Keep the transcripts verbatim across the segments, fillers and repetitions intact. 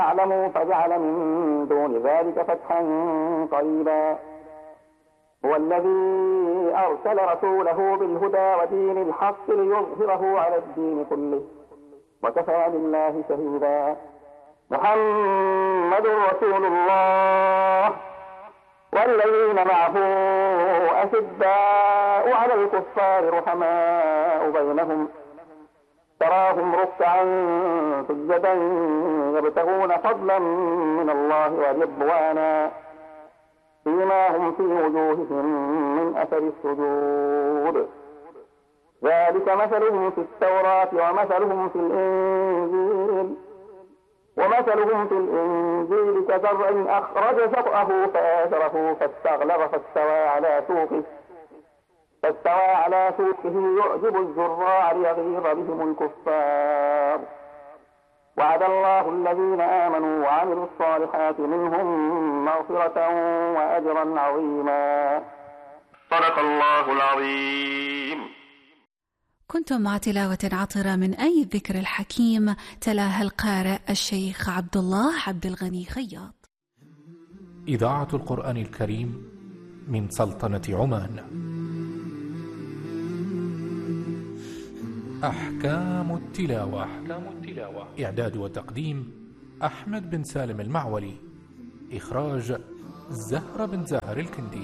اعلموا فجعل من دون ذلك فتحا قريبا. هو الذي أرسل رسوله بالهدى ودين الحق ليظهره على الدين كله وكفى بالله شهيدا. محمد رسول الله والذين معه أشداء على الكفار رحماء بينهم تراهم ركعا سجدا يبتغون فضلا من الله ورضوانا فيما هم في وجوههم من أثر السجود ذلك مثلهم في التوراة ومثلهم في الإنجيل ومثلهم في الإنجيل كزرع أخرج شطأه فآزره فاستغلظ فاستوى على سوقه فاستوى على سوقه يعجب الزراع ليغيظ بهم الكفار. وعد الله الذين آمنوا وعملوا الصالحات منهم مغفرة وأجرا عظيما. صدق الله العظيم. كنتم مع تلاوة عطرة من أي الذكر الحكيم تلاها القارئ الشيخ عبد الله عبد الغني خياط. إذاعة القرآن الكريم من سلطنة عمان. أحكام التلاوة. أحكام التلاوة إعداد وتقديم أحمد بن سالم المعولي. إخراج زهرة بن زهر الكندي.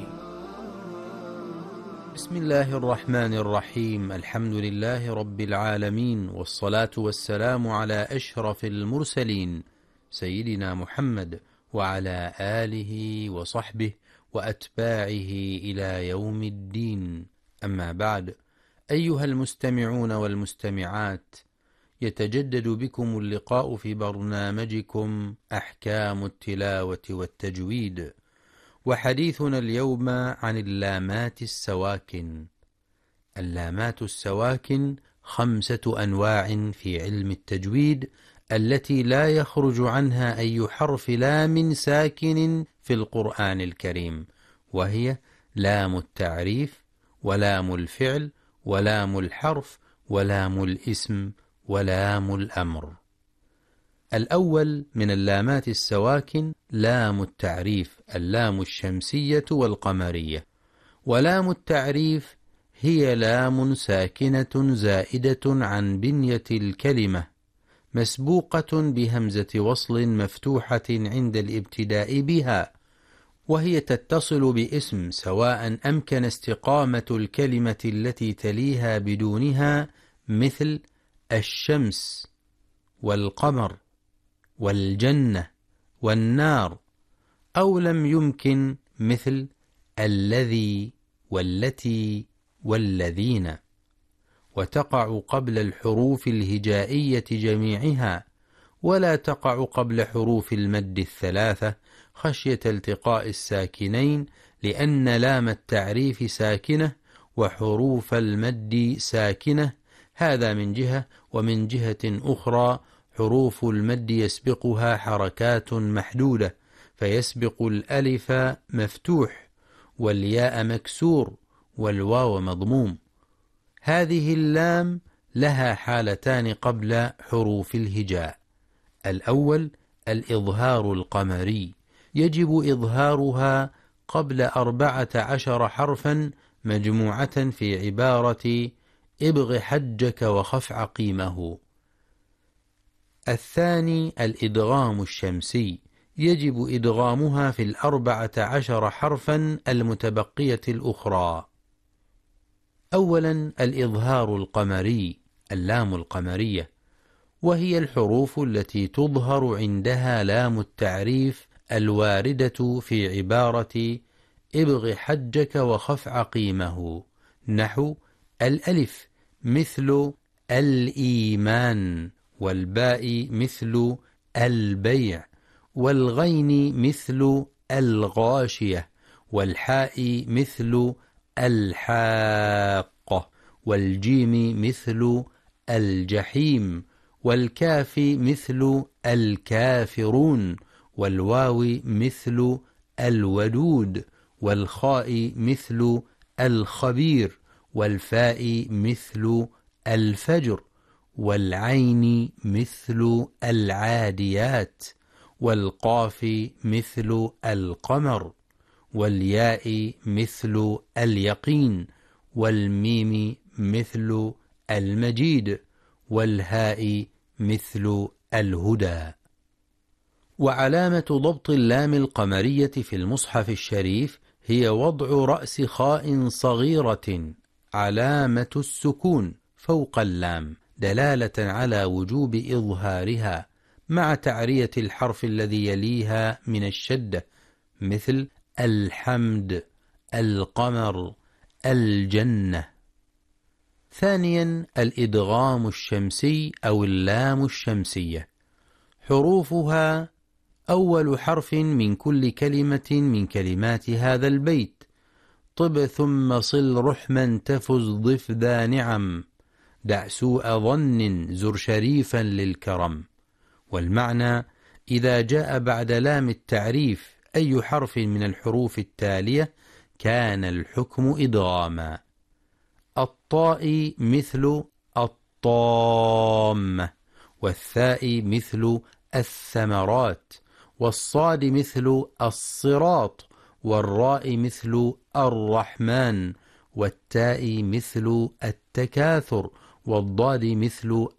بسم الله الرحمن الرحيم. الحمد لله رب العالمين، والصلاة والسلام على أشرف المرسلين سيدنا محمد وعلى آله وصحبه وأتباعه إلى يوم الدين. أما بعد، أيها المستمعون والمستمعات، يتجدد بكم اللقاء في برنامجكم أحكام التلاوة والتجويد، وحديثنا اليوم عن اللامات السواكن. اللامات السواكن خمسة أنواع في علم التجويد التي لا يخرج عنها أي حرف لام ساكن في القرآن الكريم، وهي لام التعريف ولام الفعل ولام الحرف ولام الاسم ولام الأمر. الأول من اللامات السواكن لام التعريف، اللام الشمسية والقمرية. ولام التعريف هي لام ساكنة زائدة عن بنية الكلمة، مسبوقة بهمزة وصل مفتوحة عند الابتداء بها، وهي تتصل باسم سواء أمكن استقامة الكلمة التي تليها بدونها، مثل الشمس والقمر والجنة والنار، أو لم يمكن، مثل الذي والتي والذين. وتقع قبل الحروف الهجائية جميعها، ولا تقع قبل حروف المد الثلاثة خشية التقاء الساكنين، لأن لام التعريف ساكنة وحروف المد ساكنة. هذا من جهة، ومن جهة أخرى حروف المد يسبقها حركات محدودة، فيسبق الألف مفتوح والياء مكسور والواو مضموم. هذه اللام لها حالتان قبل حروف الهجاء. الأول الإظهار القمري، يجب إظهارها قبل أربعة عشر حرفا مجموعة في عبارة ابغ حجك وخف عقيمه. الثاني الإدغام الشمسي، يجب إدغامها في الأربعة عشر حرفا المتبقية الأخرى. أولا الإظهار القمري، اللام القمرية، وهي الحروف التي تظهر عندها لام التعريف الواردة في عبارة ابغ حجك وخف عقيمه، نحو الألف مثل الإيمان، والباء مثل البيع، والغين مثل الغاشية، والحاء مثل الحاقة، والجيم مثل الجحيم، والكاف مثل الكافرون، والواو مثل الودود، والخاء مثل الخبير، والفاء مثل الفجر، والعين مثل العاديات، والقاف مثل القمر، والياء مثل اليقين، والميم مثل المجيد، والهاء مثل الهدى. وعلامة ضبط اللام القمرية في المصحف الشريف هي وضع رأس خاء صغيرة علامة السكون فوق اللام دلالة على وجوب إظهارها، مع تعرية الحرف الذي يليها من الشدة، مثل الحمد، القمر، الجنة. ثانيا، الإدغام الشمسي أو اللام الشمسية، حروفها أول حرف من كل كلمة من كلمات هذا البيت: طب ثم صل رحما تفز ضف ذا نعم، دع سوء ظن زر شريفا للكرم. والمعنى: إذا جاء بعد لام التعريف أي حرف من الحروف التالية كان الحكم إدغاما: الطاء مثل الطامة، والثاء مثل الثمرات، والصاد مثل الصراط، والراء مثل الرحمن، والتاء مثل التكاثر، والضاد مثل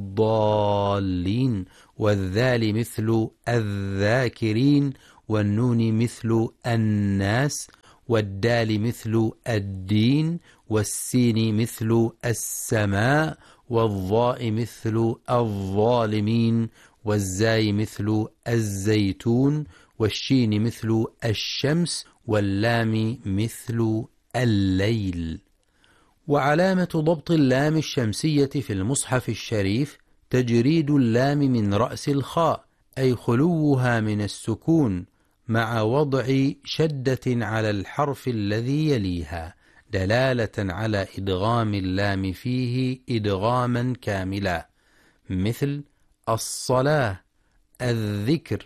الضالين، والذال مثل الذاكرين، والنون مثل الناس، والدال مثل الدين، والسين مثل السماء، والظاء مثل الظالمين، والزاي مثل الزيتون، والشين مثل الشمس، واللام مثل الليل. وعلامة ضبط اللام الشمسية في المصحف الشريف تجريد اللام من رأس الخاء، أي خلوها من السكون، مع وضع شدة على الحرف الذي يليها، دلالة على إدغام اللام فيه إدغاما كاملا، مثل الصلاة، الذكر،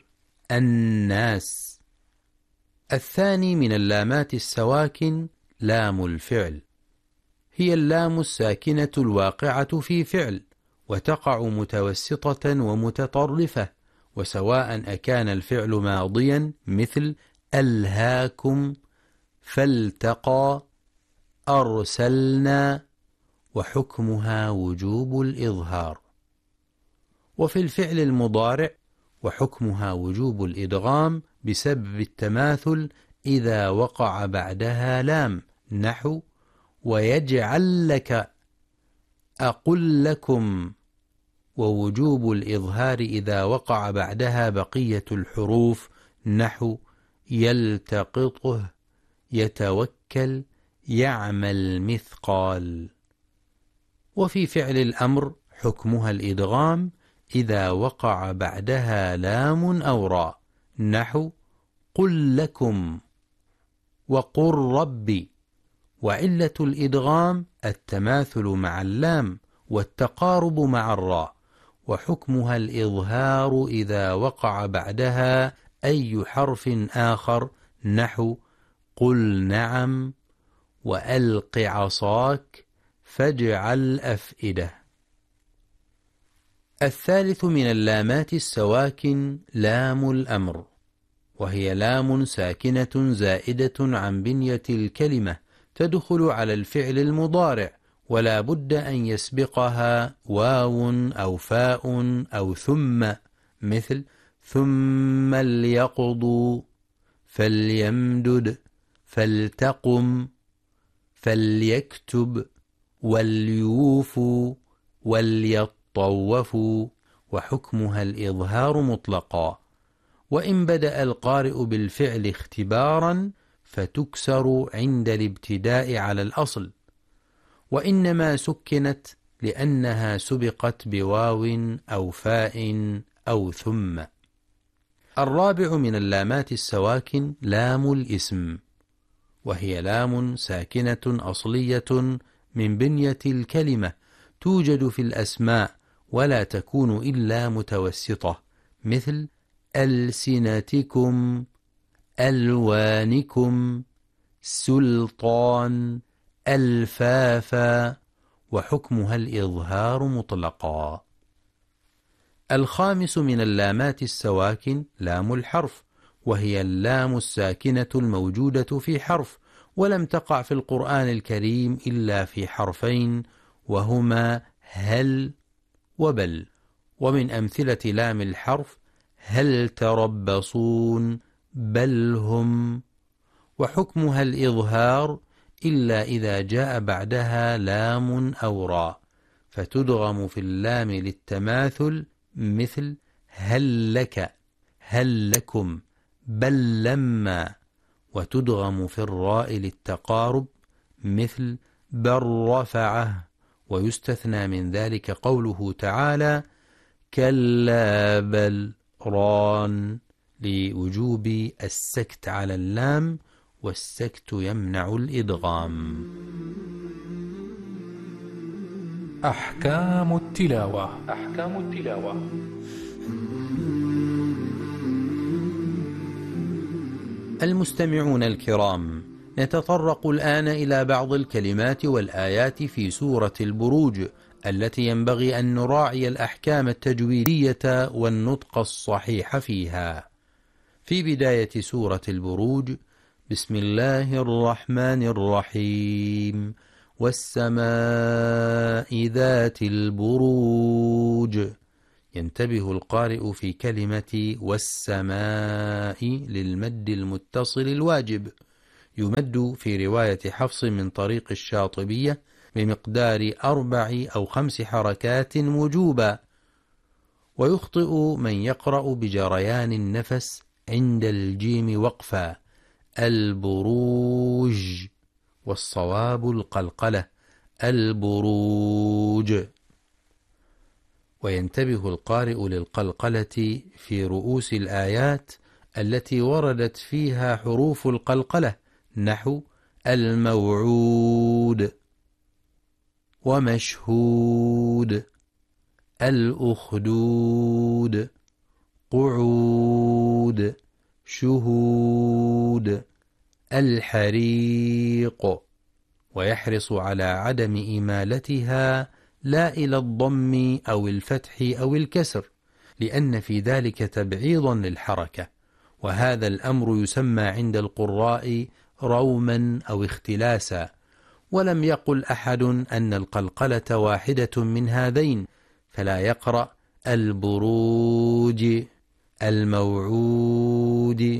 الناس. الثاني من اللامات السواكن لام الفعل، هي اللام الساكنة الواقعة في فعل، وتقع متوسطة ومتطرفة، وسواء أكان الفعل ماضيا مثل ألهاكم، فالتقى، أرسلنا، وحكمها وجوب الإظهار. وفي الفعل المضارع وحكمها وجوب الإدغام بسبب التماثل إذا وقع بعدها لام، نحو ويجعل لك، أقل لكم، ووجوب الإظهار إذا وقع بعدها بقية الحروف، نحو يلتقطه، يتوكل، يعمل مثقال. وفي فعل الأمر حكمها الإدغام إذا وقع بعدها لام أو راء، نحو قل لكم، وقل ربي. وعلة الإدغام التماثل مع اللام والتقارب مع الراء، وحكمها الإظهار إذا وقع بعدها أي حرف آخر، نحو قل نعم، وألق عصاك، فاجعل أفئدة. الثالث من اللامات السواكن لام الأمر، وهي لام ساكنة زائدة عن بنية الكلمة، تدخل على الفعل المضارع، ولا بد أن يسبقها واو أو فاء أو ثم، مثل ثم ليقضوا، فليمدد، فلتقم، فليكتب، وليوفوا، وليطوفوا. وحكمها الإظهار مطلقا، وإن بدأ القارئ بالفعل اختبارا فتكسر عند الابتداء على الأصل، وإنما سكنت لأنها سبقت بواو أو فاء أو ثم. الرابع من اللامات السواكن لام الاسم، وهي لام ساكنة أصلية من بنية الكلمة، توجد في الأسماء ولا تكون إلا متوسطة، مثل ألسنتكم، ألوانكم، سلطان، ألفافا. وحكمها الإظهار مطلقا. الخامس من اللامات السواكن لام الحرف، وهي اللام الساكنة الموجودة في حرف، ولم تقع في القرآن الكريم إلا في حرفين، وهما هل وبل. ومن أمثلة لام الحرف هل تربصون، بل هم. وحكمها الإظهار إلا إذا جاء بعدها لام أو راء، فتدغم في اللام للتماثل، مثل هل لك، هل لكم، بل لما. وتدغم في الراء للتقارب، مثل بل رفعه. ويستثنى من ذلك قوله تعالى كلا بل ران، لوجوب السكت على اللام، والسكت يمنع الإدغام. أحكام التلاوة. أحكام التلاوة. المستمعون الكرام، نتطرق الآن إلى بعض الكلمات والآيات في سورة البروج التي ينبغي أن نراعي الأحكام التجويدية والنطق الصحيح فيها. في بداية سورة البروج: بسم الله الرحمن الرحيم، والسماء ذات البروج. ينتبه القارئ في كلمة والسماء للمد المتصل الواجب، يمد في رواية حفص من طريق الشاطبية بمقدار أربع أو خمس حركات وجوبا، ويخطئ من يقرأ بجريان النفس عند الجيم وقفا، البروج، والصواب القلقلة، البروج. وينتبه القارئ للقلقلة في رؤوس الآيات التي وردت فيها حروف القلقلة، نحو الموعود، ومشهود، الأخدود، قعود، شهود، الحريق. ويحرص على عدم إمالتها لا إلى الضم أو الفتح أو الكسر، لأن في ذلك تبعيضا للحركة، وهذا الأمر يسمى عند القراء روما أو اختلاسا. ولم يقل أحد أن القلقلة واحدة من هذين، فلا يقرأ البروج، الموعود،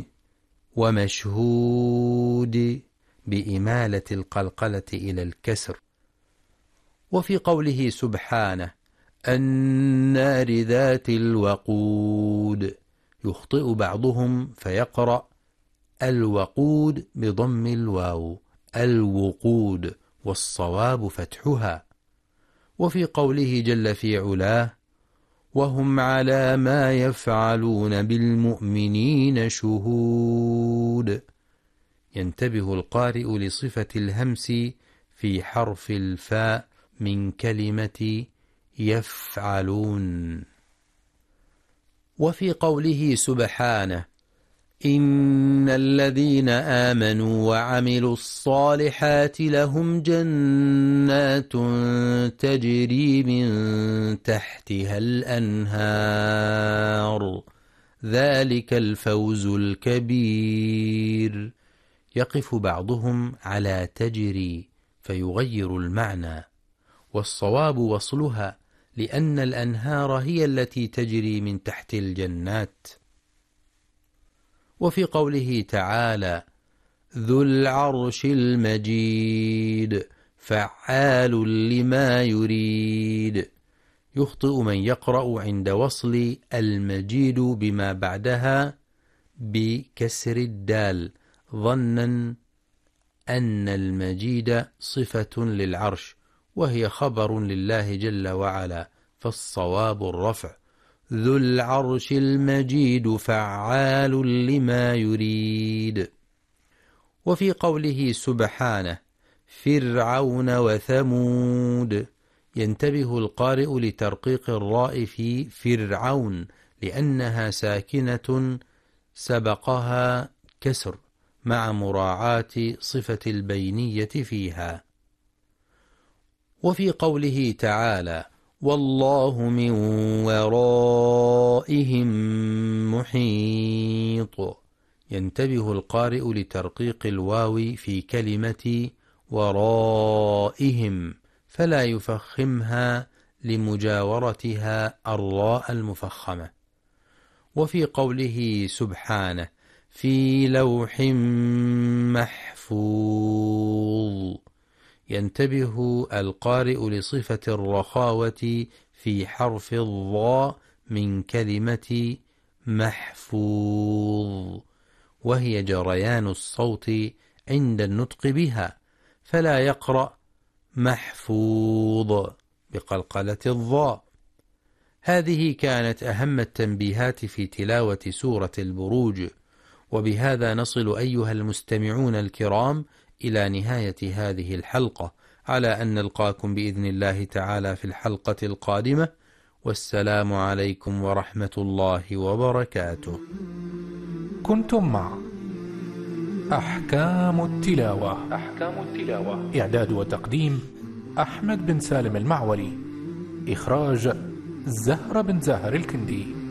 ومشهود بإمالة القلقلة إلى الكسر. وفي قوله سبحانه النار ذات الوقود، يخطئ بعضهم فيقرأ الوقود بضم الواو، الوقود، والصواب فتحها. وفي قوله جل في علاه وهم على ما يفعلون بالمؤمنين شهود، ينتبه القارئ لصفة الهمس في حرف الفاء من كلمة يفعلون. وفي قوله سبحانه إن الذين آمنوا وعملوا الصالحات لهم جنات تجري من تحتها الأنهار ذلك الفوز الكبير. يقف بعضهم على تجري فيغير المعنى، والصواب وصلها، لأن الأنهار هي التي تجري من تحت الجنات. وفي قوله تعالى ذو العرش المجيد فعال لما يريد، يخطئ من يقرأ عند وصل المجيد بما بعدها بكسر الدال، ظنا أن المجيد صفة للعرش وهي خبر لله جل وعلا، فالصواب الرفع ذو العرش المجيد فعال لما يريد. وفي قوله سبحانه فرعون وثمود، ينتبه القارئ لترقيق الراء في فرعون لأنها ساكنة سبقها كسر مع مراعاة صفة البينية فيها. وفي قوله تعالى والله من ورائهم محيط. ينتبه القارئ لترقيق الواو في كلمة ورائهم فلا يفخمها لمجاورتها الراء المفخمة. وفي قوله سبحانه في لوح محفوظ ينتبه القارئ لصفة الرخاوة في حرف الضاء من كلمة محفوظ، وهي جريان الصوت عند النطق بها، فلا يقرأ محفوظ بقلقلة الضاء. هذه كانت أهم التنبيهات في تلاوة سورة البروج، وبهذا نصل أيها المستمعون الكرام إلى نهاية هذه الحلقة، على أن نلقاكم بإذن الله تعالى في الحلقة القادمة، والسلام عليكم ورحمة الله وبركاته. كنتم مع أحكام التلاوة. أحكام التلاوة إعداد وتقديم أحمد بن سالم المعولي، إخراج زهرة بن زاهر الكندي.